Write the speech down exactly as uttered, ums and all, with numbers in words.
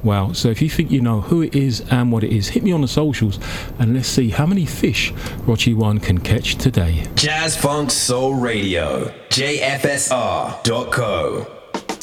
Wow. So if you think you know who it is and what it is, hit me on the socials and let's see how many fish Rochi One can catch today. Jazz Funk Soul Radio, J F S R dot co.